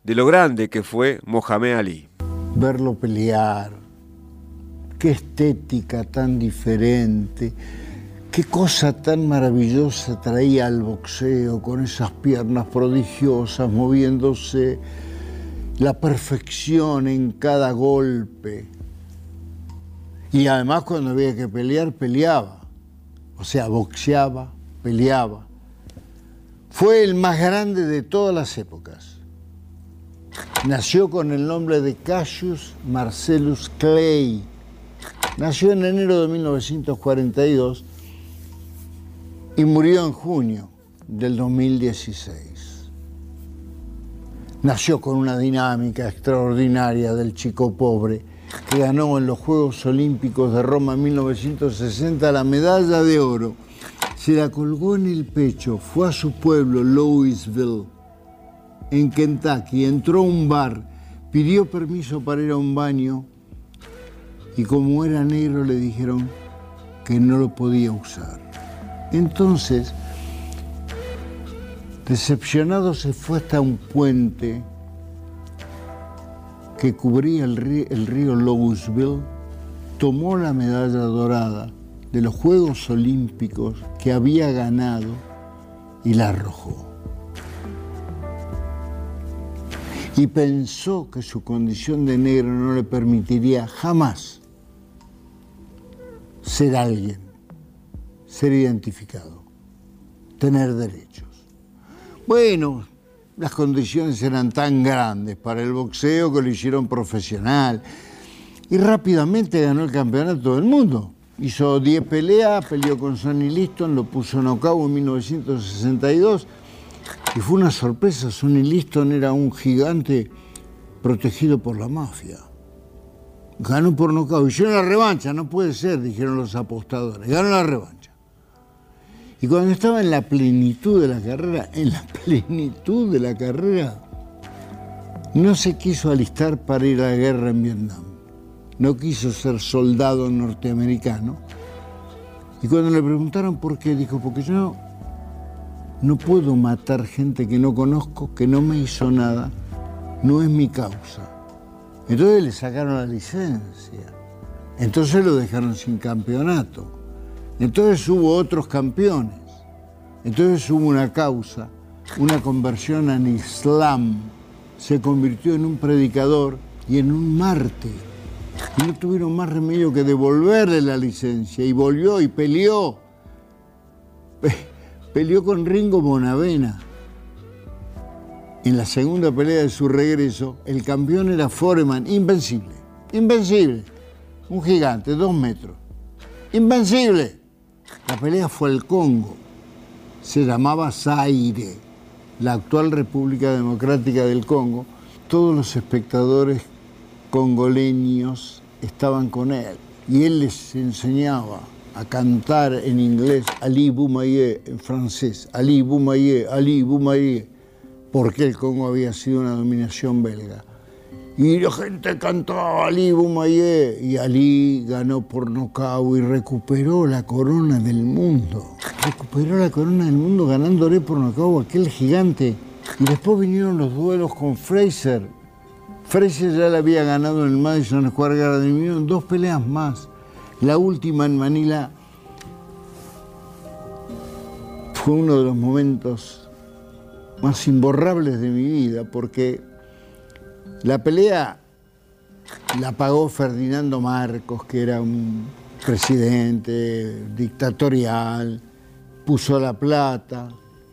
de lo grande que fue Mohamed Ali. Verlo pelear, qué estética tan diferente, qué cosa tan maravillosa traía al boxeo, con esas piernas prodigiosas moviéndose, la perfección en cada golpe. Y además cuando había que pelear, peleaba. O sea, boxeaba, peleaba. Fue el más grande de todas las épocas. Nació con el nombre de Cassius Marcellus Clay. Nació en enero de 1942 y murió en junio del 2016. Nació con una dinámica extraordinaria del chico pobre que ganó en los Juegos Olímpicos de Roma en 1960 la medalla de oro. Se la colgó en el pecho, fue a su pueblo, Louisville, en Kentucky, entró a un bar, pidió permiso para ir a un baño y como era negro le dijeron que no lo podía usar. Entonces, decepcionado, se fue hasta un puente que cubría el río Louisville, tomó la medalla dorada de los Juegos Olímpicos que había ganado y la arrojó. Y pensó que su condición de negro no le permitiría jamás ser alguien, ser identificado, tener derechos. Bueno, las condiciones eran tan grandes para el boxeo que lo hicieron profesional y rápidamente ganó el campeonato del mundo. Hizo 10 peleas, peleó con Sonny Liston, lo puso nocaut en 1962 y fue una sorpresa. Sonny Liston era un gigante protegido por la mafia. Ganó por nocaut. Hicieron la revancha, no puede ser, dijeron los apostadores. Ganó la revancha. Y cuando estaba en la plenitud de la carrera, no se quiso alistar para ir a la guerra en Vietnam. No quiso ser soldado norteamericano. Y cuando le preguntaron por qué, dijo, porque yo no puedo matar gente que no conozco, que no me hizo nada, no es mi causa. Entonces le sacaron la licencia. Entonces lo dejaron sin campeonato. Entonces hubo otros campeones. Entonces hubo una causa, una conversión al Islam. Se convirtió en un predicador y en un mártir. Y no tuvieron más remedio que devolverle la licencia. Y volvió y peleó. Peleó con Ringo Bonavena. En la segunda pelea de su regreso, el campeón era Foreman, invencible. Invencible. Un gigante, 2 metros. Invencible. La pelea fue al Congo. Se llamaba Zaire, la actual República Democrática del Congo. Todos los espectadores congoleños estaban con él. Y él les enseñaba a cantar en inglés Ali Boumaier, en francés, Ali Boumaier, Ali Boumaier, porque el Congo había sido una dominación belga. Y la gente cantaba Ali Boumaier, y Ali ganó por nocaut y recuperó la corona del mundo. Recuperó la corona del mundo ganándole por nocaut a aquel gigante. Y después vinieron los duelos con Fraser. Fraser ya le había ganado en el Madison Square Garden, y vinieron 2 peleas más. La última en Manila fue uno de los momentos más imborrables de mi vida, porque la pelea la pagó Ferdinando Marcos, que era un presidente dictatorial, puso la plata.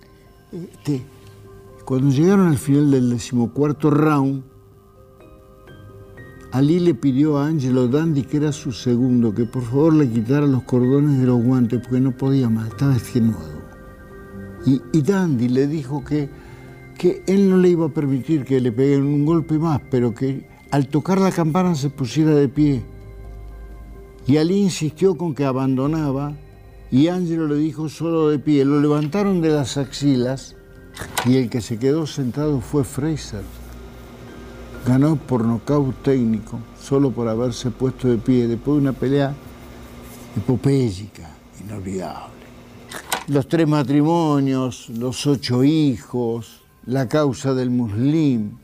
Cuando llegaron al final del 14º round, Ali le pidió a Angelo Dundee, que era su segundo, que por favor le quitara los cordones de los guantes, porque no podía más, estaba extenuado. Y Dundee le dijo que él no le iba a permitir que le peguen un golpe más, pero que al tocar la campana se pusiera de pie. Y Ali insistió con que abandonaba, y Angelo le dijo solo de pie. Lo levantaron de las axilas, y el que se quedó sentado fue Fraser. Ganó por nocaut técnico, solo por haberse puesto de pie, después de una pelea epopéyica, inolvidable. Los 3 matrimonios, los 8 hijos, la causa del Muslim,